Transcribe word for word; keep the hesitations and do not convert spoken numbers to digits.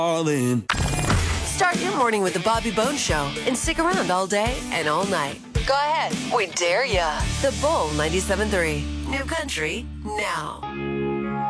All in. Start your morning with the Bobby Bones Show and stick around all day and all night. Go ahead. We dare ya. The Bull ninety-seven point three. New country now.